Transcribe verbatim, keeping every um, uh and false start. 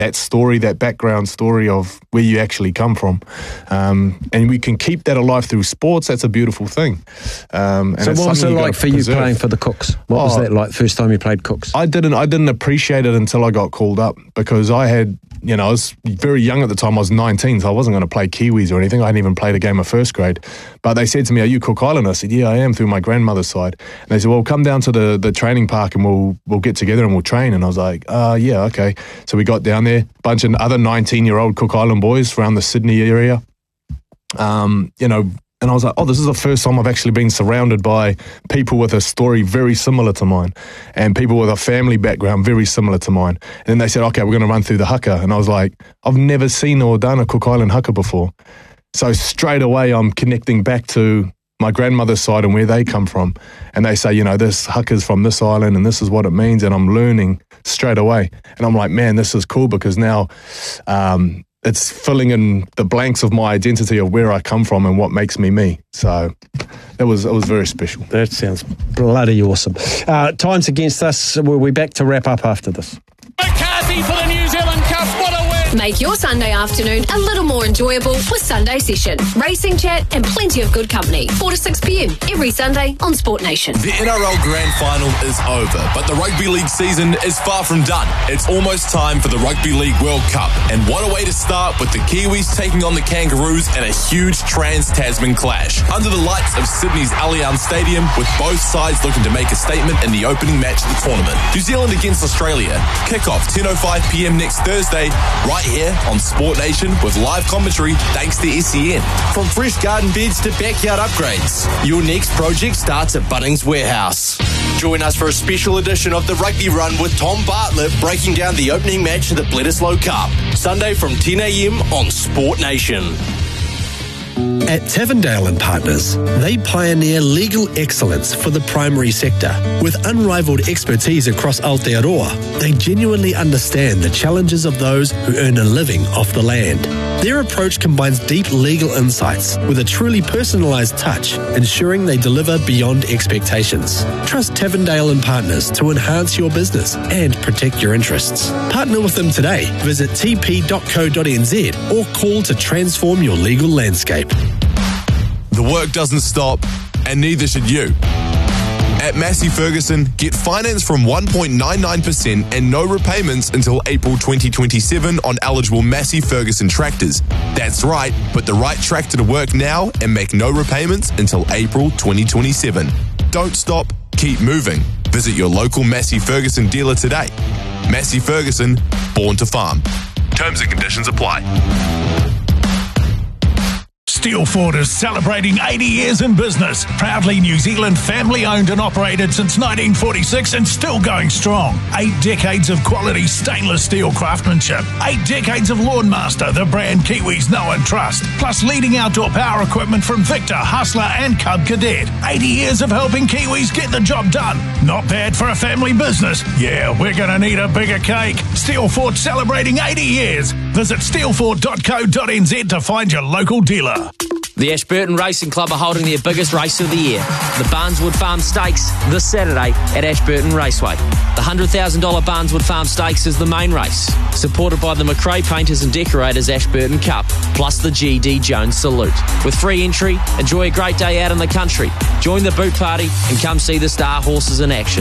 that story, that background story of where you actually come from. Um, and we can keep that alive through sports. That's a beautiful thing. Um, and so what was it like for preserve. you playing for the Cooks? What oh, was that like first time you played Cooks? I didn't, I didn't appreciate it until I got called up, because I had, you know, I was very young at the time. I was nineteen, so I wasn't going to play Kiwis or anything. I hadn't even played a game of first grade. But they said to me, "Are you Cook Island?" I said, "Yeah, I am," through my grandmother's side. And they said, "Well, come down to the, the training park and we'll we'll get together and we'll train." And I was like, uh, yeah, okay. So we got down there, bunch of other nineteen-year-old Cook Island boys around the Sydney area. Um, you know, and I was like, oh, this is the first time I've actually been surrounded by people with a story very similar to mine, and people with a family background very similar to mine. And then they said, okay, we're going to run through the haka. And I was like, I've never seen or done a Cook Island haka before. So straight away, I'm connecting back to my grandmother's side and where they come from. And they say, you know, this haka's from this island and this is what it means. And I'm learning straight away. And I'm like, man, this is cool, because now um, it's filling in the blanks of my identity of where I come from and what makes me me. So that was it was very special. That sounds bloody awesome. Uh, time's against us. We'll be back to wrap up after this. McCarthy for the New Zealand Cup. What a win! Make your Sunday afternoon a little more enjoyable with Sunday Session. Racing chat and plenty of good company. four to six p.m. every Sunday on Sport Nation. The N R L Grand Final is over, but the Rugby League season is far from done. It's almost time for the Rugby League World Cup. And what a way to start with the Kiwis taking on the Kangaroos in a huge Trans-Tasman clash. Under the lights of Sydney's Allianz Stadium, with both sides looking to make a statement in the opening match of the tournament. New Zealand against Australia. Kick-off ten oh five p.m. next Thursday, right here on Sport Nation, with live commentary thanks to S E N. From fresh garden beds to backyard upgrades, your next project starts at Bunnings Warehouse. Join us for a special edition of the Rugby Run with Tom Bartlett, breaking down the opening match of the Bledisloe Cup, Sunday from ten a.m. on Sport Nation. At Tavendale and Partners, they pioneer legal excellence for the primary sector. With unrivaled expertise across Aotearoa, they genuinely understand the challenges of those who earn a living off the land. Their approach combines deep legal insights with a truly personalised touch, ensuring they deliver beyond expectations. Trust Tavendale and Partners to enhance your business and protect your interests. Partner with them today. Visit t p dot co dot n z or call to transform your legal landscape. The work doesn't stop, and neither should you. At Massey Ferguson, get finance from one point nine nine percent and no repayments until April twenty twenty-seven on eligible Massey Ferguson tractors. That's right, put the right tractor to work now and make no repayments until April twenty twenty-seven. Don't stop, keep moving. Visit your local Massey Ferguson dealer today. Massey Ferguson, born to farm. Terms and conditions apply. Steelford is celebrating eighty years in business. Proudly New Zealand family owned and operated since nineteen forty-six and still going strong. Eight decades of quality stainless steel craftsmanship. Eight decades of Lawnmaster, the brand Kiwis know and trust. Plus leading outdoor power equipment from Victor, Hustler and Cub Cadet. eighty years of helping Kiwis get the job done. Not bad for a family business. Yeah, we're going to need a bigger cake. Steelford celebrating eighty years. Visit steelford dot co dot n z to find your local dealer. The Ashburton Racing Club are holding their biggest race of the year, the Barneswood Farm Stakes, this Saturday at Ashburton Raceway. The one hundred thousand dollars Barneswood Farm Stakes is the main race, supported by the McRae Painters and Decorators Ashburton Cup, plus the G D Jones Salute. With free entry, enjoy a great day out in the country, join the boot party and come see the star horses in action.